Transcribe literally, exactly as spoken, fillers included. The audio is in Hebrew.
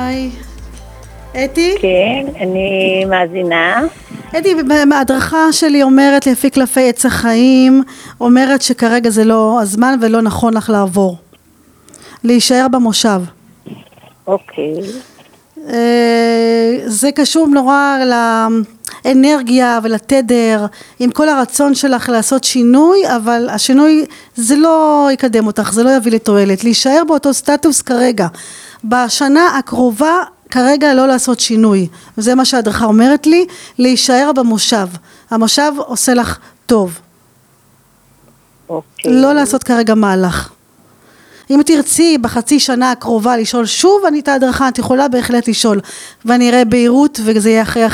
היי. אתי? כן, אני מאזינה. אתי, ההדרכה שלי אומרת לפי קלפי עץ החיים, אומרת שכרגע זה לא הזמן ולא נכון לך לעבור. להישאר במושב. אוקיי. זה קשור נורא לאנרגיה ולתדר, עם כל הרצון שלך לעשות שינוי, אבל השינוי זה לא יקדם אותך, זה לא יביא לתועלת. להישאר באותו סטטוס כרגע. בשנה הקרובה כרגע לא לעשות שינוי, וזה מה שההדרכה אומרת לי, להישאר במושב. המושב עושה לך טוב. אוקיי. לא לעשות כרגע מהלך. אם תרצי בחצי שנה הקרובה לשאול שוב, אני את ההדרכה, את יכולה בהחלט לשאול, ואני אראה בהירות, וזה יהיה אחרי